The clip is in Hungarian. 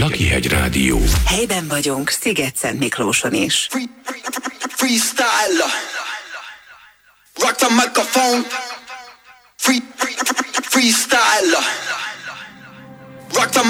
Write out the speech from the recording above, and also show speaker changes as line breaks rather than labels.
Lakihegy Rádió.
Helyben vagyunk Sziget-Szent Miklóson is.
Freestyler. Rock the microphone. Freestyler.